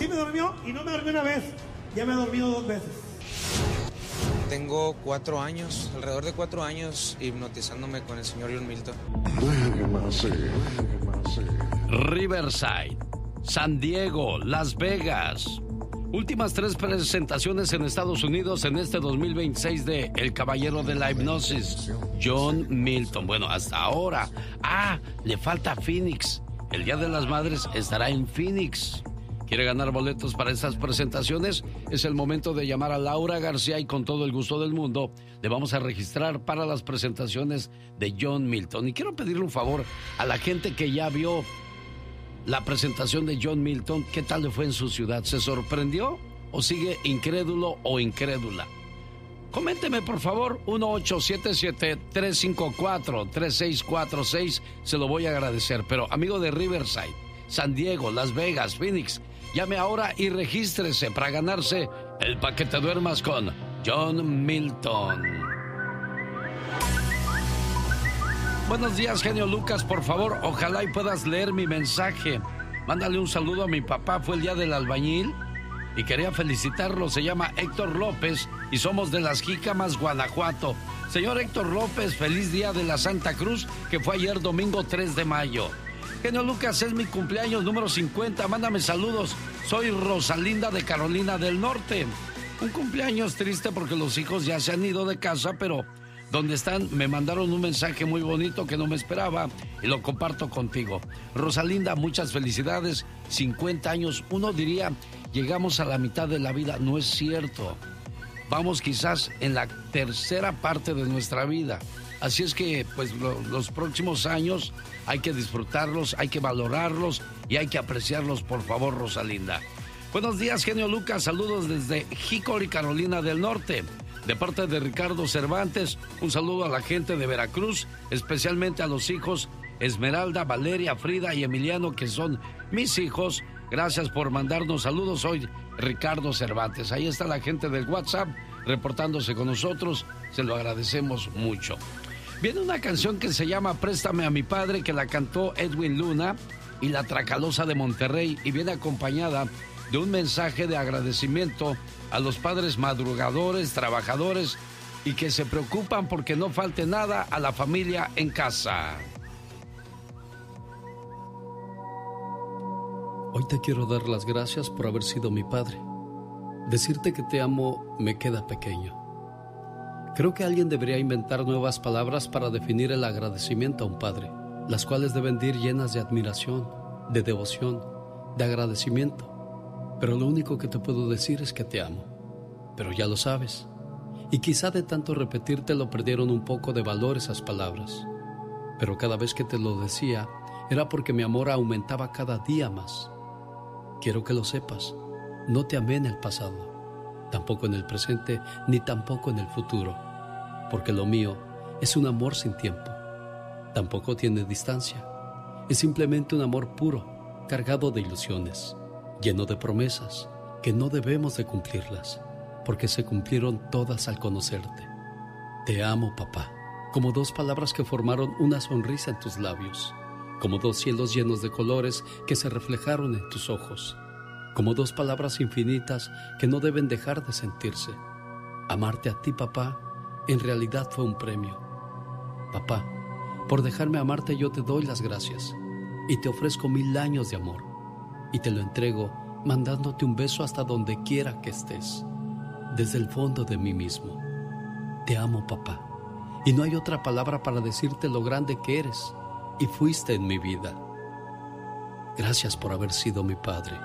sí me durmió y no me dormí una vez. Ya me he dormido 2 veces. Tengo 4 años, alrededor de 4 años, hipnotizándome con el señor John Milton. Riverside, San Diego, Las Vegas. Últimas 3 presentaciones en Estados Unidos en este 2026 de El Caballero de la Hipnosis, John Milton. Bueno, hasta ahora. Le falta Phoenix. El Día de las Madres estará en Phoenix. ¿Quiere ganar boletos para estas presentaciones? Es el momento de llamar a Laura García y con todo el gusto del mundo le vamos a registrar para las presentaciones de John Milton. Y quiero pedirle un favor a la gente que ya vio la presentación de John Milton. ¿Qué tal le fue en su ciudad? ¿Se sorprendió o sigue incrédulo o incrédula? Coménteme, por favor, 1877-354-3646. Se lo voy a agradecer. Pero, amigo de Riverside, San Diego, Las Vegas, Phoenix, llame ahora y regístrese para ganarse el paquete duermas con John Milton. Buenos días, genio Lucas, por favor, ojalá y puedas leer mi mensaje. Mándale un saludo a mi papá, fue el día del albañil y quería felicitarlo. Se llama Héctor López y somos de Las Jícamas, Guanajuato. Señor Héctor López, feliz día de la Santa Cruz, que fue ayer domingo 3 de mayo. Genio Lucas, es mi cumpleaños número 50, mándame saludos. Soy Rosalinda de Carolina del Norte. Un cumpleaños triste porque los hijos ya se han ido de casa, pero donde están me mandaron un mensaje muy bonito que no me esperaba y lo comparto contigo. Rosalinda, muchas felicidades, 50 años. Uno diría, llegamos a la mitad de la vida, no es cierto. Vamos quizás en la tercera parte de nuestra vida. Así es que, pues, los próximos años hay que disfrutarlos, hay que valorarlos y hay que apreciarlos, por favor, Rosalinda. Buenos días, genio Lucas. Saludos desde Hickory, Carolina del Norte. De parte de Ricardo Cervantes, un saludo a la gente de Veracruz, especialmente a los hijos Esmeralda, Valeria, Frida y Emiliano, que son mis hijos. Gracias por mandarnos saludos. Soy Ricardo Cervantes. Ahí está la gente del WhatsApp reportándose con nosotros. Se lo agradecemos mucho. Viene una canción que se llama Préstame a mi padre, que la cantó Edwin Luna y la Tracalosa de Monterrey, y viene acompañada de un mensaje de agradecimiento a los padres madrugadores, trabajadores y que se preocupan porque no falte nada a la familia en casa. Hoy te quiero dar las gracias por haber sido mi padre. Decirte que te amo me queda pequeño. Creo que alguien debería inventar nuevas palabras para definir el agradecimiento a un padre, las cuales deben ir llenas de admiración, de devoción, de agradecimiento. Pero lo único que te puedo decir es que te amo. Pero ya lo sabes. Y quizá de tanto repetírtelo perdieron un poco de valor esas palabras. Pero cada vez que te lo decía, era porque mi amor aumentaba cada día más. Quiero que lo sepas. No te amé en el pasado, tampoco en el presente, ni tampoco en el futuro. Porque lo mío es un amor sin tiempo. Tampoco tiene distancia. Es simplemente un amor puro, cargado de ilusiones, lleno de promesas que no debemos de cumplirlas, porque se cumplieron todas al conocerte. Te amo, papá, como 2 palabras que formaron una sonrisa en tus labios, como 2 cielos llenos de colores que se reflejaron en tus ojos, como 2 palabras infinitas que no deben dejar de sentirse. Amarte a ti, papá, en realidad fue un premio. Papá, por dejarme amarte yo te doy las gracias y te ofrezco 1000 años de amor y te lo entrego mandándote un beso hasta donde quiera que estés, desde el fondo de mí mismo. Te amo, papá, y no hay otra palabra para decirte lo grande que eres y fuiste en mi vida. Gracias por haber sido mi padre.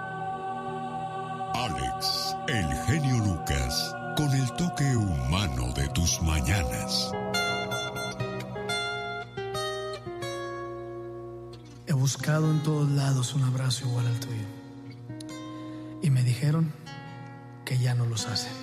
Alex, el genio Lucas, con el toque humano de tus mañanas. He buscado en todos lados un abrazo igual al tuyo. Y me dijeron que ya no los hacen.